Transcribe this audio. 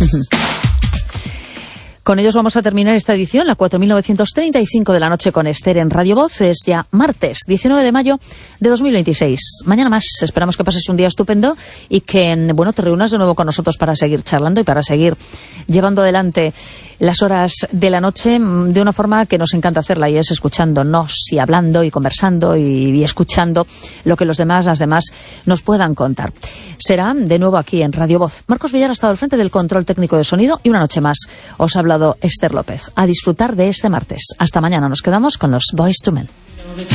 Con ellos vamos a terminar esta edición, la 4935 de la noche con Esther en Radio Voz. Es ya martes 19 de mayo de 2026. Mañana más. Esperamos que pases un día estupendo y que, bueno, te reúnas de nuevo con nosotros para seguir charlando y para seguir llevando adelante las horas de la noche de una forma que nos encanta hacerla, y es escuchándonos y hablando y conversando y escuchando lo que los demás, las demás nos puedan contar. Será de nuevo aquí en Radio Voz. Marcos Villar ha estado al frente del control técnico de sonido y una noche más os ha hablado Esther López. A disfrutar de este martes. Hasta mañana. Nos quedamos con los Boyz II Men.